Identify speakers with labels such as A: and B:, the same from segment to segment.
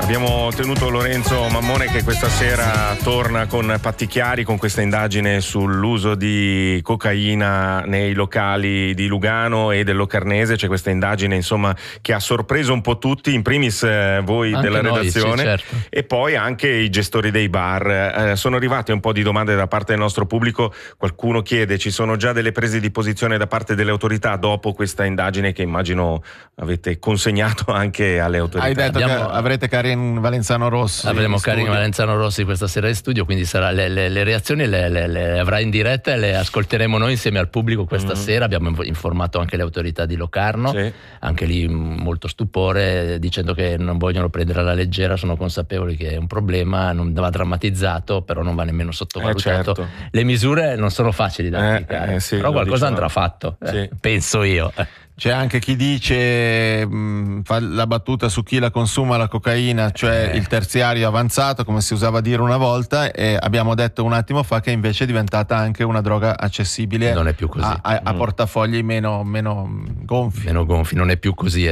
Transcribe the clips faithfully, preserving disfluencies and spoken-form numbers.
A: Abbiamo tenuto Lorenzo Mammone che questa sera torna con Patti Chiari con questa indagine sull'uso di cocaina nei locali di Lugano e del Locarnese. C'è questa indagine insomma che ha sorpreso un po' tutti, in primis eh, voi
B: anche
A: della
B: noi,
A: redazione,
B: sì, certo.
A: E poi anche i gestori dei bar. Eh, sono arrivate un po' di domande da parte del nostro pubblico. Qualcuno chiede: ci sono già delle prese di posizione da parte delle autorità dopo questa indagine che immagino avete consegnato anche alle autorità?
C: Hai detto
B: Abbiamo,
C: che avrete Karin Valenzano Rossi.
B: Avremo Karin Valenzano Rossi questa sera in studio, quindi sarà le, le, le reazioni le, le, le avrà in diretta e le ascolteremo noi insieme al pubblico questa mm. sera. Abbiamo informato anche le autorità di Locarno, sì. Anche lì molto stupore, dicendo che non vogliono prendere alla leggera, sono consapevoli che è un problema, non va drammatizzato, però non va nemmeno sottovalutato.
A: Eh, certo.
B: Le misure non sono facili da applicare,
A: eh, eh, sì,
B: però qualcosa
A: diciamo.
B: andrà fatto,
A: Sì.
B: eh, penso io.
C: C'è anche chi dice, mh, fa la battuta su chi la consuma la cocaina, cioè
B: eh.
C: il terziario avanzato, come si usava a dire una volta, e abbiamo detto un attimo fa che invece è diventata anche una droga accessibile.
B: Non è più così.
C: a, a, a
B: mm.
C: portafogli meno, meno gonfi.
B: Meno gonfi, non è più così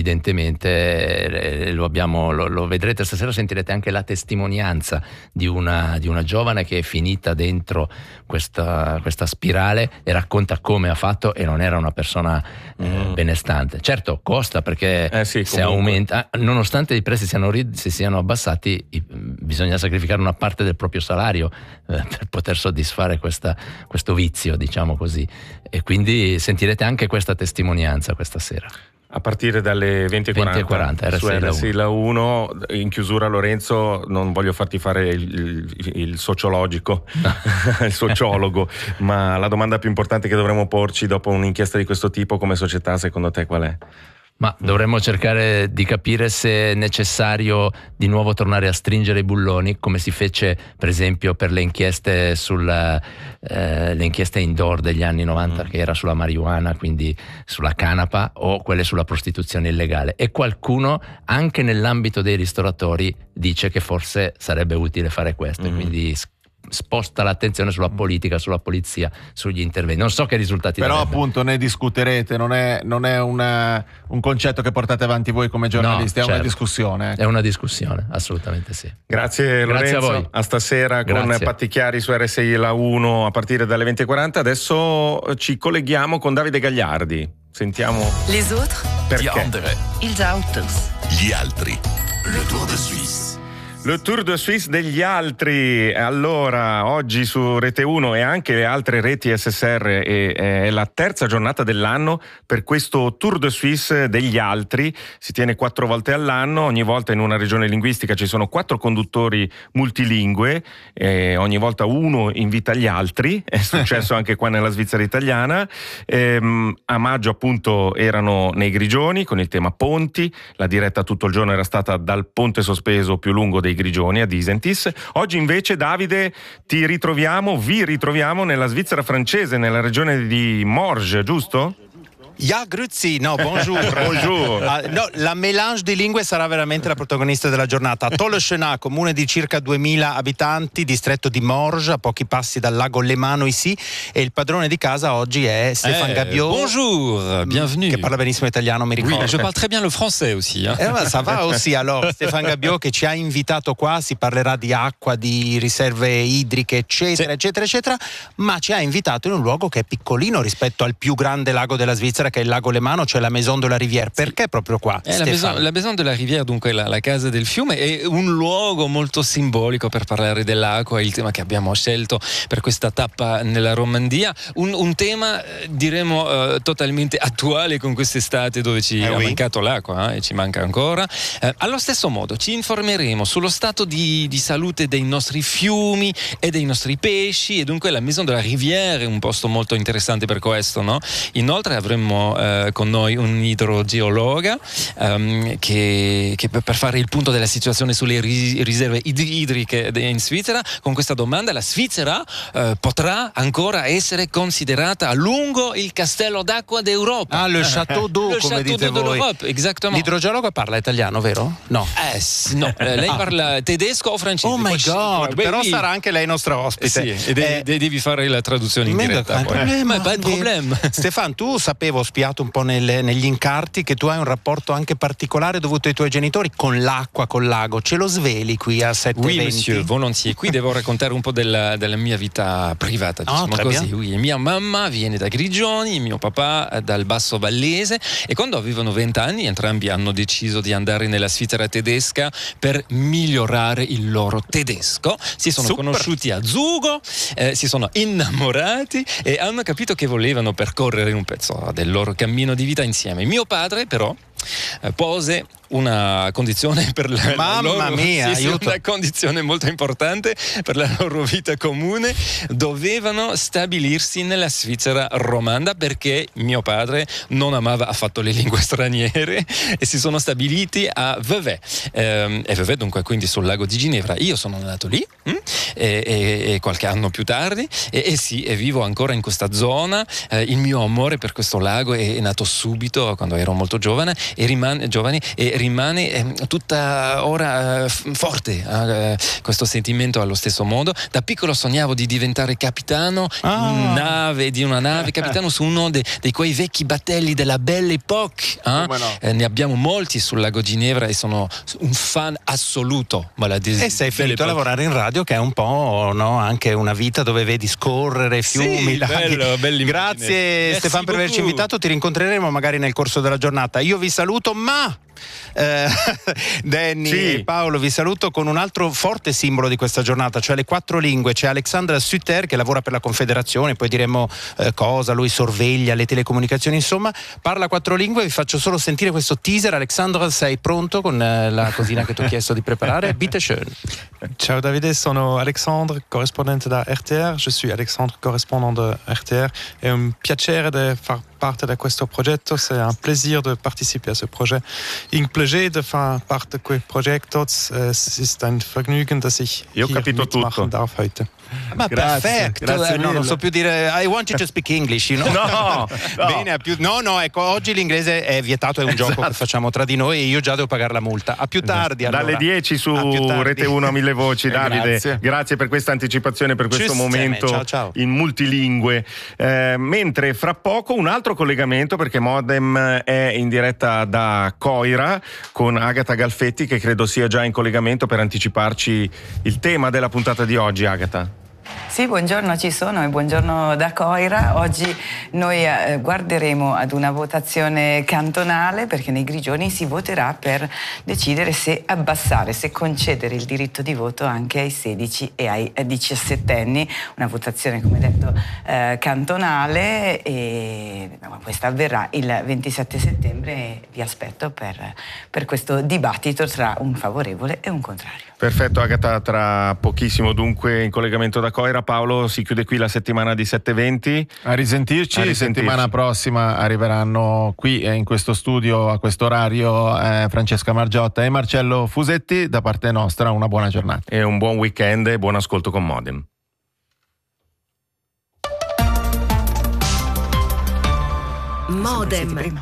B: evidentemente, lo, abbiamo, lo, lo vedrete stasera, sentirete anche la testimonianza di una, di una giovane che è finita dentro questa, questa spirale e racconta come ha fatto, e non era una persona eh, mm. benestante. Certo, costa perché
A: eh sì,
B: se aumenta, nonostante i prezzi siano, si siano abbassati, bisogna sacrificare una parte del proprio salario eh, per poter soddisfare questa, questo vizio, diciamo così, e quindi sentirete anche questa testimonianza questa sera.
A: A partire dalle venti e quaranta
B: R
A: su R S I La uno. In chiusura, Lorenzo, non voglio farti fare il, il, il sociologico, il sociologo, ma la domanda più importante che dovremmo porci dopo un'inchiesta di questo tipo come società, secondo te qual è?
B: Ma dovremmo cercare di capire se è necessario di nuovo tornare a stringere i bulloni, come si fece per esempio per le inchieste sulla, eh, le inchieste indoor degli anni novanta, mm. che era sulla marijuana, quindi sulla canapa, o quelle sulla prostituzione illegale. E qualcuno anche nell'ambito dei ristoratori dice che forse sarebbe utile fare questo, mm. quindi sposta l'attenzione sulla politica, sulla polizia, sugli interventi. Non so che risultati
C: però
B: darebbe.
C: Appunto ne discuterete, non è, non è una, un concetto che portate avanti voi come giornalisti, no, è certo. una discussione. Ecco.
B: È una discussione, assolutamente sì.
A: Grazie Lorenzo,
B: Grazie a voi.
A: A stasera con
B: Grazie.
A: Patti Chiari su R S I La uno a partire dalle venti e quaranta. Adesso ci colleghiamo con Davide Gagliardi. Sentiamo.
D: Les autres.
A: Perché?
D: Ils autres.
E: Gli altri. Le Tour de Suisse.
A: Le Tour de Suisse degli altri. Allora, oggi su Rete uno e anche le altre reti S S R è, è la terza giornata dell'anno per questo Tour de Suisse degli altri. Si tiene quattro volte all'anno, ogni volta in una regione linguistica ci sono quattro conduttori multilingue, e ogni volta uno invita gli altri, è successo anche qua nella Svizzera italiana. Ehm, a maggio appunto erano nei Grigioni con il tema ponti, la diretta tutto il giorno era stata dal ponte sospeso più lungo dei Grigioni a Disentis. Oggi invece, Davide, ti ritroviamo, vi ritroviamo nella Svizzera francese, nella regione di Morges, giusto?
F: Ja, grüezi, no, bonjour.
A: Bonjour.
F: Uh, no, la mélange di lingue sarà veramente la protagonista della giornata. Tolleschena, comune di circa duemila abitanti, distretto di Morges, a pochi passi dal lago Lemano ici, e il padrone di casa oggi è Stéphane
G: eh,
F: Gabiot.
G: Bonjour, bienvenue.
F: Che parla benissimo italiano, mi ricordo.
G: Oui, je parle très bien le français aussi. Hein.
F: Eh, ma ça va aussi, alors. Stéphane Gabiot che ci ha invitato qua, si parlerà di acqua, di riserve idriche, eccetera, sì. eccetera, eccetera, ma ci ha invitato in un luogo che è piccolino rispetto al più grande lago della Svizzera, che è il lago Lemano, cioè la Maison de la Rivière. Perché proprio qua?
G: Eh, la, maison, la Maison de la Rivière, dunque la, la casa del fiume, è un luogo molto simbolico per parlare dell'acqua, è il tema che abbiamo scelto per questa tappa nella Romandia, un, un tema diremo uh, totalmente attuale con quest'estate dove ci
F: eh
G: ha
F: oui.
G: mancato l'acqua eh, e ci manca ancora. Uh, allo stesso modo ci informeremo sullo stato di, di salute dei nostri fiumi e dei nostri pesci, e dunque la Maison de la Rivière è un posto molto interessante per questo, no? Inoltre avremo Uh, con noi un idrogeologa um, che, che per fare il punto della situazione sulle ris- riserve id- idriche in Svizzera. Con questa domanda la Svizzera uh, potrà ancora essere considerata a lungo il castello d'acqua d'Europa.
F: Ah, le Château d'eau,
G: le
F: come
G: Château
F: dite
G: d'eau
F: voi.
G: d'Europe, exactement.
F: L'idrogeologo parla italiano, vero? No.
G: Eh, no, eh, lei
F: ah.
G: parla tedesco o francese?
F: Oh my god,
G: Beh,
F: però
G: oui.
F: sarà anche lei nostra ospite.
G: Sì, e devi,
F: eh,
G: devi fare la traduzione in diretta.
F: Ma pas de
G: problème.
F: Stéphane, tu sapevo ho spiato un po' nel, negli incarti, che tu hai un rapporto anche particolare dovuto ai tuoi genitori con l'acqua, col lago. Ce lo sveli qui a sette
G: Oui,
F: venti?
G: monsieur, volontiers. Qui devo raccontare un po' della, della mia vita privata, diciamo
F: oh,
G: così. Oui. Mia mamma viene da Grigioni, mio papà dal Basso Vallese, e quando avevano venti anni entrambi hanno deciso di andare nella Svizzera tedesca per migliorare il loro tedesco. Si sono
A: Super.
G: conosciuti a Zugo, eh, si sono innamorati e hanno capito che volevano percorrere un pezzo del loro cammino di vita insieme. Mio padre però eh, pose una condizione per la,
F: Mamma
G: la loro
F: mia,
G: sì, sì,
F: aiuto.
G: una condizione molto importante per la loro vita comune. Dovevano stabilirsi nella Svizzera romanda perché mio padre non amava affatto le lingue straniere e si sono stabiliti a Vevey, ehm, e Vevey dunque quindi sul lago di Ginevra. Io sono nato lì hm? e, e, e qualche anno più tardi e, e sì, e vivo ancora in questa zona. Eh, il mio amore per questo lago è, è nato subito quando ero molto giovane e rimane giovane e rimane eh, tutta ora eh, forte eh, questo sentimento allo stesso modo. Da piccolo sognavo di diventare capitano
F: Ah.
G: in nave, di una nave, capitano su uno de, di quei vecchi battelli della Belle Époque. Eh?
C: Come no?
G: Eh, ne abbiamo molti sul lago Ginevra e sono un fan assoluto. Ma la
F: E sei finito a lavorare in radio, che è un po', no, anche una vita dove vedi scorrere fiumi,
G: Sì,
F: laghi.
G: bello, bell'immagine.
F: Grazie
G: Merci
F: Stefano per averci
G: beaucoup.
F: invitato, ti rincontreremo magari nel corso della giornata. Io vi saluto, ma eh, Danny
A: Sì.
F: e Paolo vi saluto con un altro forte simbolo di questa giornata, cioè le quattro lingue. C'è Alexandra Sutter che lavora per la Confederazione, poi diremo eh, cosa, lui sorveglia le telecomunicazioni, insomma parla quattro lingue. Vi faccio solo sentire questo teaser. Alexandra, sei pronto con eh, la cosina che ti ho chiesto di preparare? Bitte schön.
H: Ciao Davide, sono Alexandre, corrispondente da R T R. Je suis Alexandre, correspondant de R T R. È un piacere di far parte di questo progetto, c'est un plaisir de participer à ce projet. In Plégé de faire parte di questo progetto, es ist ein Vergnügen, dass ich
A: Io ho
H: hier
A: capito
H: mitmachen
A: tutto.
H: darf heute.
F: Ma
C: Grazie,
F: perfetto,
C: grazie
F: eh, no, non
C: mille.
F: so più dire. I want you to speak English, you know?
A: No, no.
F: Bene, a più, no, no, ecco, oggi l'inglese è vietato, è un
A: Esatto.
F: gioco che facciamo tra di noi e io già devo pagare la multa. A più tardi, allora.
A: Dalle dieci su
F: A più tardi.
A: Rete uno a Mille Voci.
C: Eh,
A: Davide,
C: grazie.
A: grazie per questa anticipazione, per questo
F: Tschüss,
A: momento
F: ciao, ciao.
A: in multilingue. Eh, mentre fra poco un altro collegamento, perché Modem è in diretta da Coira con Agata Galfetti, che credo sia già in collegamento per anticiparci il tema della puntata di oggi. Agata.
D: Sì, buongiorno, ci sono e buongiorno da Coira. Oggi noi eh, guarderemo ad una votazione cantonale perché nei Grigioni si voterà per decidere se abbassare, se concedere il diritto di voto anche ai sedici e ai diciassettenni. Una votazione, come detto, eh, cantonale e no, questa avverrà il ventisette settembre e vi aspetto per, per questo dibattito tra un favorevole e un contrario.
A: Perfetto Agata, tra pochissimo dunque in collegamento da Coira. Paolo, si chiude qui la settimana di sette venti.
C: A risentirci,
A: A risentirci.
C: settimana prossima arriveranno qui eh, in questo studio a questo orario eh, Francesca Margiotta e Marcello Fusetti. Da parte nostra una buona giornata.
A: E un buon weekend e buon ascolto con Modem.
I: Modem.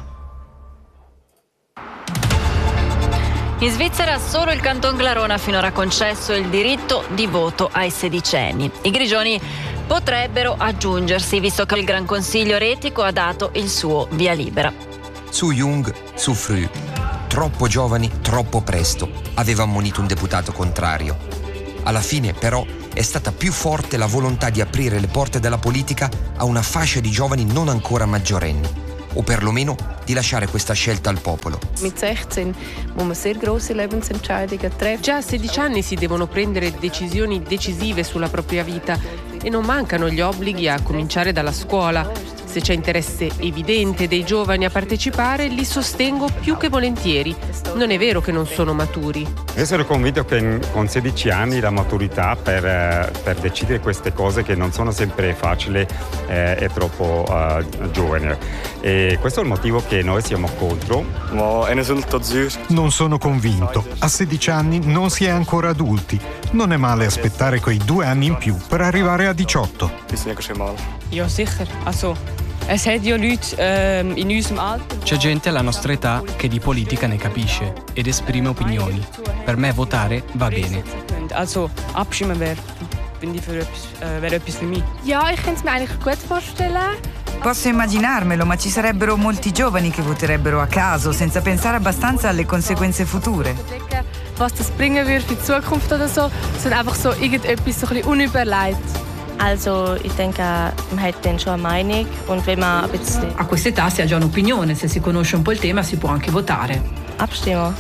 I: In Svizzera solo il Canton Glarona ha finora concesso il diritto di voto ai sedicenni. I Grigioni potrebbero aggiungersi, visto che il Gran Consiglio Retico ha dato il suo via libera.
J: Zu jung, zu früh. Troppo giovani, troppo presto, aveva ammonito un deputato contrario. Alla fine, però, è stata più forte la volontà di aprire le porte della politica a una fascia di giovani non ancora maggiorenni, o perlomeno di lasciare questa scelta al popolo.
K: Mit sechzehn muss man sehr grosse Lebensentscheidungen treffen.
L: Già a sedici anni si devono prendere decisioni decisive sulla propria vita e non mancano gli obblighi a cominciare dalla scuola. Se c'è interesse evidente dei giovani a partecipare, li sostengo più che volentieri. Non è vero che non sono maturi.
M: Io sono convinto che con sedici anni la maturità per, per decidere queste cose che non sono sempre facili eh, è troppo uh, giovane. E questo è il motivo che noi siamo contro.
N: Non sono convinto. A sedici anni non si è ancora adulti. Non è male aspettare quei due anni in più per arrivare a diciotto.
K: Ja, sicher. Also, es hat ja Leute ähm, in unserem Alter.
O: C'è gente alla nostra età che di politica ne capisce ed esprime opinioni. Per me votare va bene.
K: Also, abstimmen wäre, finde ich, für etwas, äh, wäre etwas für mich.
P: Ja, ich kann es mir eigentlich gut vorstellen.
D: Posso immaginarmelo, ma ci sarebbero molti giovani che voterebbero a caso, senza pensare abbastanza alle conseguenze future.
K: Was das bringen wird für die Zukunft oder so, sondern einfach so irgendetwas so ein bisschen unüberlegt.
P: Also, ich denke, man hat dann schon eine Meinung und wenn man ein bisschen...
Q: A quest'età si ha già un'opinione, se si conosce un po' il tema si può anche votare.
P: Abstimmen.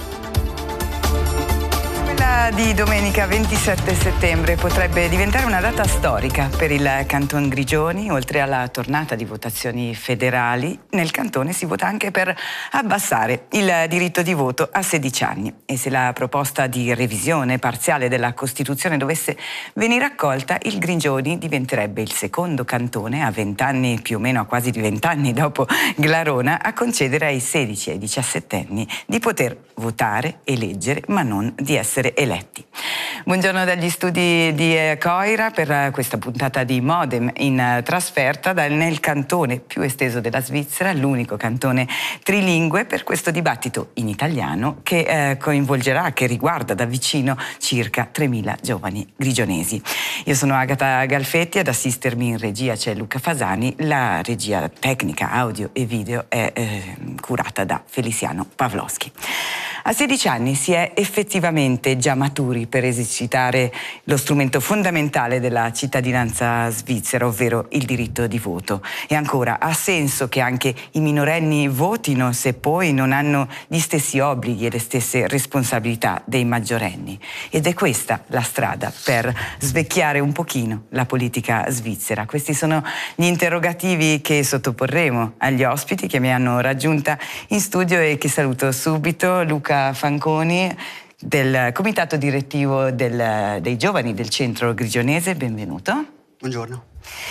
D: Quella di domenica ventisette settembre potrebbe diventare una data storica per il Canton Grigioni. Oltre alla tornata di votazioni federali, nel cantone si vota anche per abbassare il diritto di voto a sedici anni. E se la proposta di revisione parziale della Costituzione dovesse venire accolta, il Grigioni diventerebbe il secondo cantone a vent'anni, più o meno a quasi di vent'anni dopo Glarona, a concedere ai sedici e ai diciassettenni di poter votare, eleggere, ma non di essere eletti. Buongiorno dagli studi di Coira per questa puntata di Modem in trasferta dal, nel cantone più esteso della Svizzera, l'unico cantone trilingue, per questo dibattito in italiano che eh, coinvolgerà, che riguarda da vicino circa tremila giovani grigionesi. Io sono Agata Galfetti, ad assistermi in regia c'è Luca Fasani, la regia tecnica audio e video è eh, curata da Feliciano Pavlowski. A sedici anni si è effettivamente già maturi per esercitare lo strumento fondamentale della cittadinanza svizzera, ovvero il diritto di voto. E ancora, ha senso che anche i minorenni votino se poi non hanno gli stessi obblighi e le stesse responsabilità dei maggiorenni? Ed è questa la strada per svecchiare un pochino la politica svizzera. Questi sono gli interrogativi che sottoporremo agli ospiti che mi hanno raggiunta in studio e che saluto subito. Luca Fanconi, del comitato direttivo del, dei giovani del centro grigionese, benvenuto.
R: Buongiorno.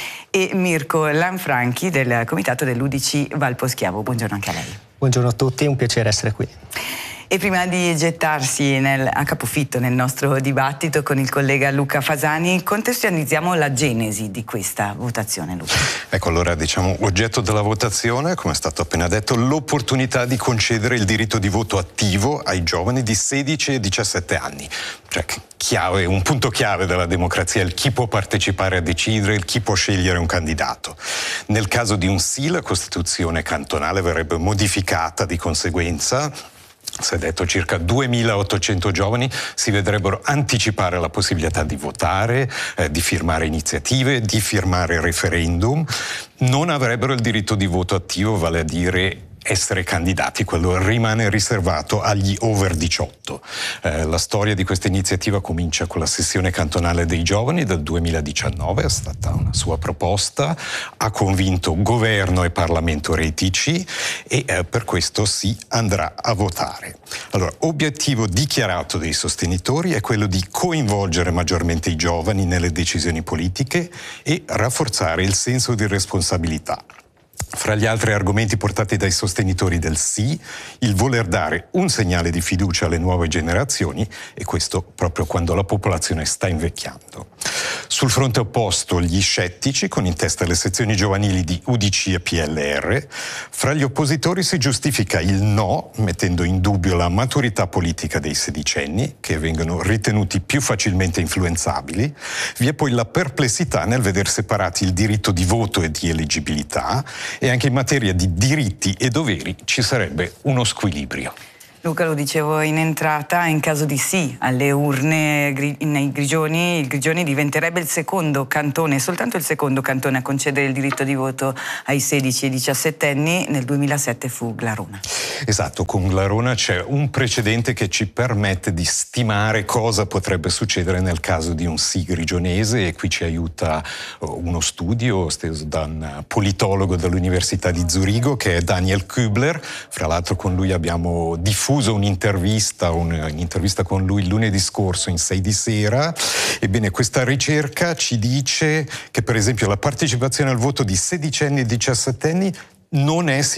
D: E Mirko Lanfranchi del comitato dell'U D C Valposchiavo, buongiorno anche a lei.
R: Buongiorno a tutti, è un piacere essere qui.
D: E prima di gettarsi nel, a capofitto nel nostro dibattito con il collega Luca Fasani, contestualizziamo la genesi di questa votazione, Luca.
S: Ecco, allora diciamo oggetto della votazione, come è stato appena detto, l'opportunità di concedere il diritto di voto attivo ai giovani di sedici e diciassette anni. Cioè, chiave, un punto chiave della democrazia è il chi può partecipare a decidere, il chi può scegliere un candidato. Nel caso di un sì, la Costituzione cantonale verrebbe modificata di conseguenza. Si è detto circa duemilaottocento giovani si vedrebbero anticipare la possibilità di votare, eh, di firmare iniziative, di firmare referendum. Non avrebbero il diritto di voto attivo, vale a dire essere candidati, quello rimane riservato agli over diciotto. Eh, la storia di questa iniziativa comincia con la sessione cantonale dei giovani del duemiladiciannove, è stata una sua proposta, ha convinto governo e Parlamento retici e eh, per questo si andrà a votare. Allora, obiettivo dichiarato dei sostenitori è quello di coinvolgere maggiormente i giovani nelle decisioni politiche e rafforzare il senso di responsabilità. Fra gli altri argomenti portati dai sostenitori del sì, il voler dare un segnale di fiducia alle nuove generazioni, e questo proprio quando la popolazione sta invecchiando. Sul fronte opposto gli scettici, con in testa le sezioni giovanili di U D C e P L R. Fra gli oppositori si giustifica il no, mettendo in dubbio la maturità politica dei sedicenni, che vengono ritenuti più facilmente influenzabili. Vi è poi la perplessità nel veder separati il diritto di voto e di eleggibilità, e anche in materia di diritti e doveri ci sarebbe uno squilibrio.
D: Luca, lo dicevo in entrata, in caso di sì alle urne nei Grigioni, il Grigioni diventerebbe il secondo cantone, soltanto il secondo cantone a concedere il diritto di voto ai sedici e diciassettenni. Nel duemilasette fu Glarona.
S: Esatto, con Glarona c'è un precedente che ci permette di stimare cosa potrebbe succedere nel caso di un sì grigionese, e qui ci aiuta uno studio steso da un politologo dell'Università di Zurigo che è Daniel Kübler. Fra l'altro con lui abbiamo diffuso un'intervista, un'intervista con lui lunedì scorso in sei di sera. Ebbene, questa ricerca ci dice che per esempio la partecipazione al voto di sedicenni e diciassettenni non è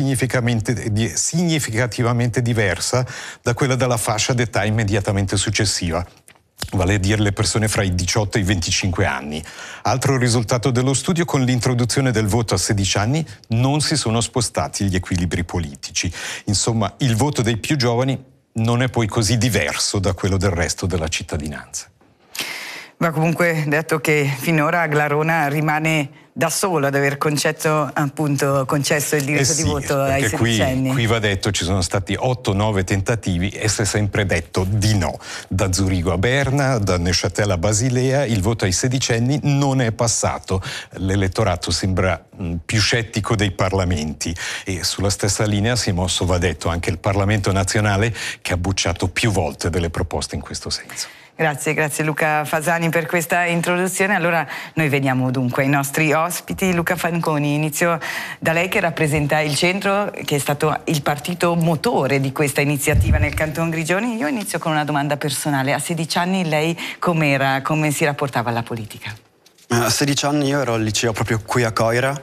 S: significativamente diversa da quella della fascia d'età immediatamente successiva, vale a dire le persone fra i diciotto e i venticinque anni. Altro risultato dello studio: con l'introduzione del voto a sedici anni non si sono spostati gli equilibri politici. Insomma, il voto dei più giovani non è poi così diverso da quello del resto della cittadinanza.
D: Va comunque detto che finora Glarona rimane da solo ad aver concesso, appunto, concesso il diritto
S: eh sì,
D: di voto ai sedicenni.
S: Qui, qui va detto ci sono stati otto nove tentativi e si è sempre detto di no. Da Zurigo a Berna, da Neuchâtel a Basilea, il voto ai sedicenni non è passato. L'elettorato sembra mh, più scettico dei parlamenti e sulla stessa linea si è mosso, va detto, anche il Parlamento nazionale, che ha bocciato più volte delle proposte in questo senso.
D: Grazie, grazie Luca Fasani per questa introduzione. Allora noi veniamo dunque ai nostri ospiti. Luca Fanconi, inizio da lei che rappresenta il centro, che è stato il partito motore di questa iniziativa nel Canton Grigioni. Io inizio con una domanda personale. A sedici anni lei com'era, come si rapportava alla politica?
R: A sedici anni io ero al liceo proprio qui a Coira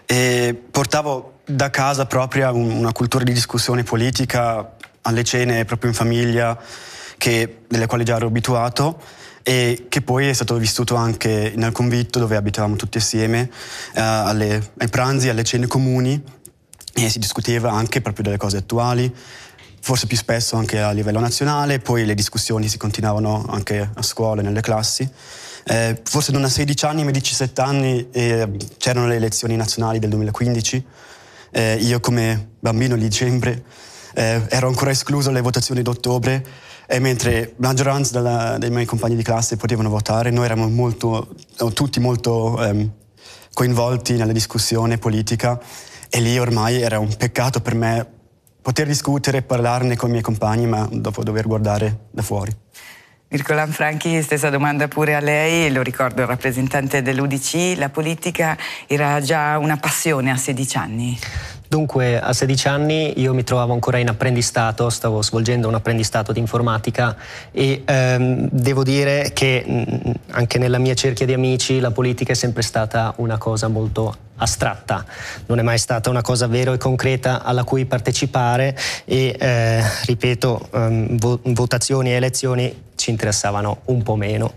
R: e portavo da casa propria una cultura di discussione politica alle cene proprio in famiglia, che, delle quali già ero abituato e che poi è stato vissuto anche nel convitto dove abitavamo tutti assieme, eh, alle, ai pranzi, alle cene comuni, e si discuteva anche proprio delle cose attuali, forse più spesso anche a livello nazionale, poi le discussioni si continuavano anche a scuola, nelle classi. Eh, forse non a sedici anni ma a diciassette anni eh, c'erano le elezioni nazionali del duemilaquindici, eh, io come bambino di dicembre eh, ero ancora escluso alle votazioni d'ottobre. E mentre la maggioranza della, dei miei compagni di classe potevano votare, noi eravamo molto, tutti molto ehm, coinvolti nella discussione politica e lì ormai era un peccato per me poter discutere e parlarne con i miei compagni, ma dopo dover guardare da fuori.
D: Mirko Lanfranchi, stessa domanda pure a lei, lo ricordo, il rappresentante dell'U D C, la politica era già una passione a sedici anni?
T: Dunque, a sedici anni io mi trovavo ancora in apprendistato, stavo svolgendo un apprendistato di informatica e ehm, devo dire che mh, anche nella mia cerchia di amici la politica è sempre stata una cosa molto astratta, non è mai stata una cosa vera e concreta alla cui partecipare e, eh, ripeto, um, vo- votazioni e elezioni ci interessavano un po' meno.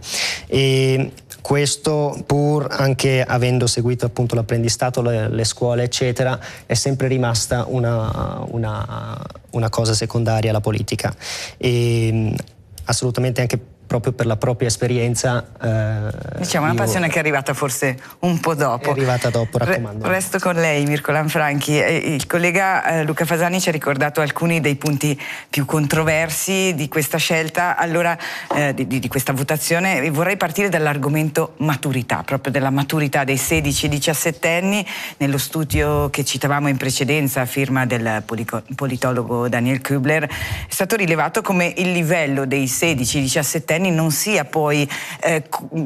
T: E questo, pur anche avendo seguito appunto l'apprendistato, le, le scuole eccetera, è sempre rimasta una, una, una cosa secondaria la politica e assolutamente anche proprio per la propria esperienza. Eh,
D: diciamo una passione che è arrivata forse un po' dopo.
T: È arrivata dopo, raccomando.
D: Re, resto con lei, Mirko Lanfranchi. Il collega eh, Luca Fasani ci ha ricordato alcuni dei punti più controversi di questa scelta, allora eh, di, di questa votazione. Vorrei partire dall'argomento maturità, proprio della maturità dei sedici diciassettenni. Nello studio che citavamo in precedenza, a firma del polico, politologo Daniel Kübler, è stato rilevato come il livello dei sedici diciassettenni non sia poi eh,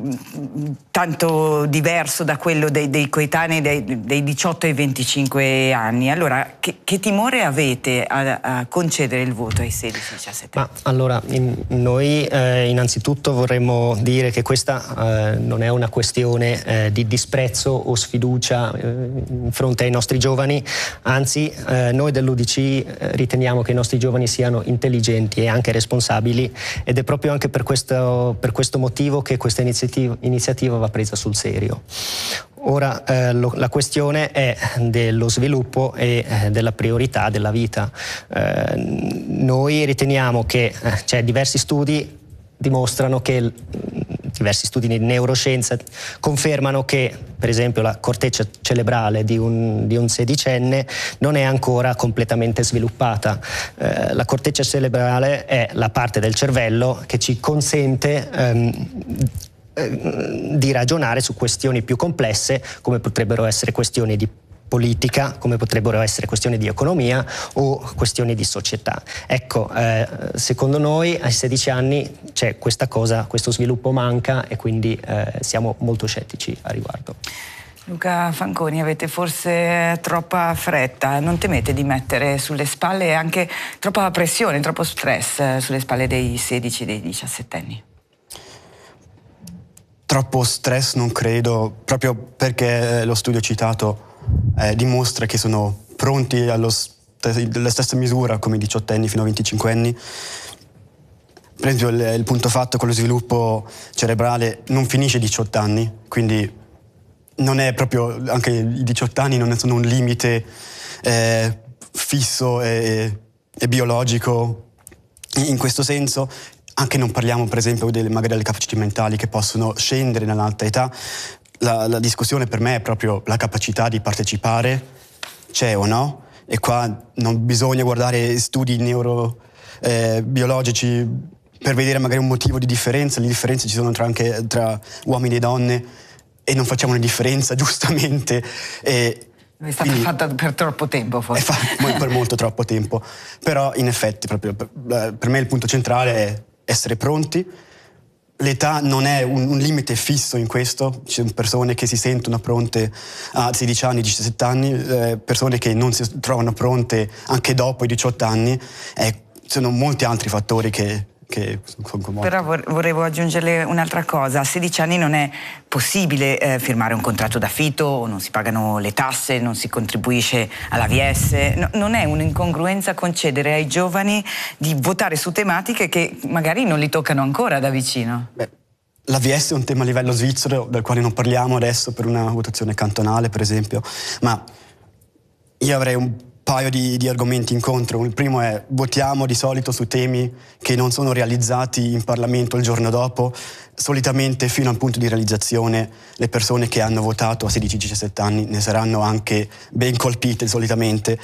D: tanto diverso da quello dei, dei coetanei dei, dei diciotto ai venticinque anni. Allora, che, che timore avete a, a concedere il voto ai sedici diciassettenni?
T: Ma allora, in, noi eh, innanzitutto vorremmo dire che questa eh, non è una questione eh, di disprezzo o sfiducia eh, in fronte ai nostri giovani, anzi eh, noi dell'U D C eh, riteniamo che i nostri giovani siano intelligenti e anche responsabili ed è proprio anche per questo per questo motivo che questa iniziativa, iniziativa va presa sul serio. Ora eh, lo, la questione è dello sviluppo e eh, della priorità della vita. Eh, noi riteniamo che eh, cioè, diversi studi dimostrano che diversi studi di neuroscienza confermano che per esempio la corteccia cerebrale di un, di un sedicenne non è ancora completamente sviluppata. Eh, la corteccia cerebrale è la parte del cervello che ci consente ehm, di ragionare su questioni più complesse come potrebbero essere questioni di politica, come potrebbero essere questioni di economia o questioni di società. Ecco, eh, secondo noi ai sedici anni c'è questa cosa, questo sviluppo manca e quindi eh, siamo molto scettici a riguardo.
D: Luca Fanconi, avete forse troppa fretta, non temete di mettere sulle spalle anche troppa pressione, troppo stress sulle spalle dei sedici, dei diciassettenni?
R: Troppo stress non credo, proprio perché lo studio citato eh, dimostra che sono pronti allo st- alla stessa misura come i diciottenni fino a venticinquenni. Per esempio il, il punto fatto con lo sviluppo cerebrale non finisce a diciotto anni, quindi non è proprio, anche i diciotto anni non sono un limite eh, fisso e, e biologico in questo senso. anche non parliamo per esempio delle, magari delle capacità mentali che possono scendere nell'alta età. La, la discussione per me è proprio la capacità di partecipare, c'è o no, e qua non bisogna guardare studi neurobiologici eh, per vedere magari un motivo di differenza. Le differenze ci sono tra, anche tra uomini e donne e non facciamo una differenza giustamente. E
D: è stata quindi, fatta per troppo tempo forse.
R: È fatta per molto troppo tempo, però in effetti proprio per, per me il punto centrale è essere pronti. L'età non è un, un limite fisso in questo, ci sono persone che si sentono pronte a sedici anni, diciassette anni, eh, persone che non si trovano pronte anche dopo i diciotto anni, eh, sono molti altri fattori che... Che
D: Però vorrei aggiungere un'altra cosa: a sedici anni non è possibile eh, firmare un contratto d'affitto, non si pagano le tasse, non si contribuisce all'A V S, no, non è un'incongruenza concedere ai giovani di votare su tematiche che magari non li toccano ancora da vicino?
R: Beh, l'A V S è un tema a livello svizzero del quale non parliamo adesso per una votazione cantonale per esempio, ma io avrei un paio di, di argomenti in contro. Il primo è: votiamo di solito su temi che non sono realizzati in Parlamento il giorno dopo. Solitamente fino al punto di realizzazione le persone che hanno votato a sedici diciassette anni ne saranno anche ben colpite solitamente,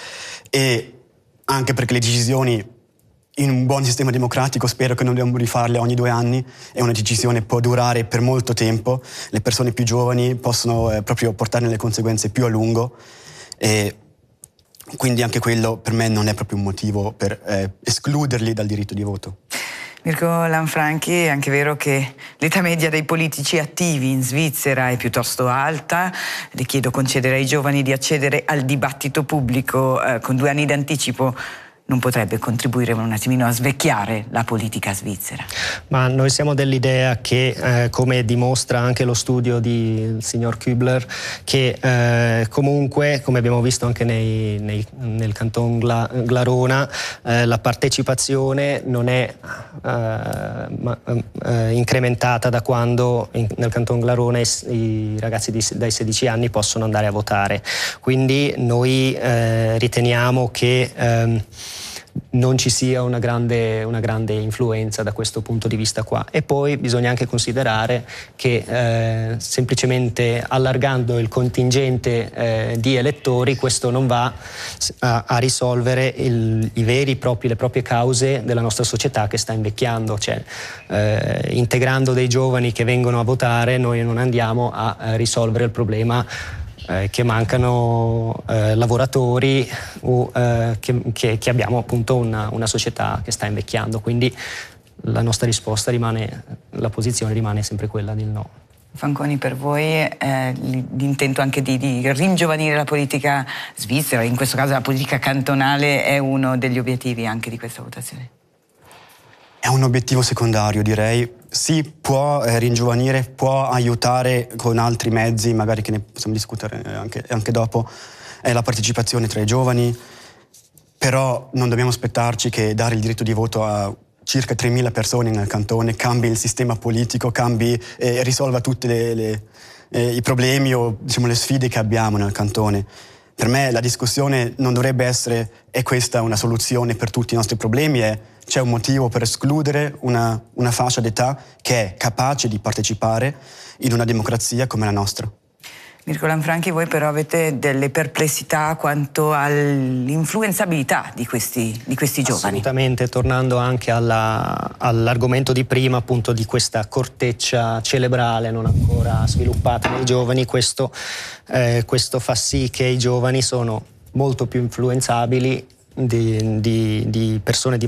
R: e anche perché le decisioni in un buon sistema democratico spero che non dobbiamo rifarle ogni due anni, e una decisione può durare per molto tempo, le persone più giovani possono eh, proprio portarne le conseguenze più a lungo, e quindi anche quello per me non è proprio un motivo per eh, escluderli dal diritto di voto.
D: Mirko Lanfranchi, è anche vero che l'età media dei politici attivi in Svizzera è piuttosto alta. Le chiedo concedere ai giovani di accedere al dibattito pubblico eh, con due anni d'anticipo non potrebbe contribuire un attimino a svecchiare la politica svizzera?
T: Ma noi siamo dell'idea che, eh, come dimostra anche lo studio del signor Kübler, che eh, comunque, come abbiamo visto anche nei, nei, nel Canton Gla, Glarona, eh, la partecipazione non è eh, ma, eh, incrementata da quando in, nel Canton Glarona i, i ragazzi di, dai sedici anni possono andare a votare. Quindi noi eh, riteniamo che ehm, non ci sia una grande, una grande influenza da questo punto di vista qua. E poi bisogna anche considerare che eh, semplicemente allargando il contingente eh, di elettori questo non va a, a risolvere il, i veri propri, le proprie cause della nostra società che sta invecchiando. Cioè, eh, integrando dei giovani che vengono a votare noi non andiamo a, a risolvere il problema che mancano eh, lavoratori o eh, che, che, che abbiamo appunto una, una società che sta invecchiando. Quindi la nostra risposta rimane, la posizione rimane sempre quella del no.
D: Fanconi, per voi eh, l'intento anche di, di ringiovanire la politica svizzera, in questo caso la politica cantonale, è uno degli obiettivi anche di questa votazione?
R: È un obiettivo secondario, direi. Sì, può eh, ringiovanire, può aiutare con altri mezzi, magari che ne possiamo discutere anche, anche dopo, è la partecipazione tra i giovani, però non dobbiamo aspettarci che dare il diritto di voto a circa tremila persone nel cantone cambi il sistema politico, cambi e eh, risolva tutti eh, i problemi o diciamo, le sfide che abbiamo nel cantone. Per me la discussione non dovrebbe essere: è questa una soluzione per tutti i nostri problemi? È: c'è un motivo per escludere una, una fascia d'età che è capace di partecipare in una democrazia come la nostra.
D: Mirko Lanfranchi, voi però avete delle perplessità quanto all'influenzabilità di questi, di questi giovani?
T: Assolutamente, tornando anche alla, all'argomento di prima, appunto di questa corteccia cerebrale non ancora sviluppata nei giovani, questo, eh, questo fa sì che i giovani sono molto più influenzabili di, di, di persone di